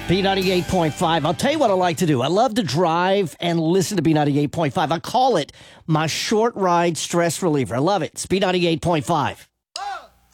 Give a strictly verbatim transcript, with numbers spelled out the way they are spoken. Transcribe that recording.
B ninety-eight point five. I'll tell you what I like to do. I love to drive and listen to B ninety-eight point five. I call it my short ride stress reliever. I love it. It's B ninety-eight point five.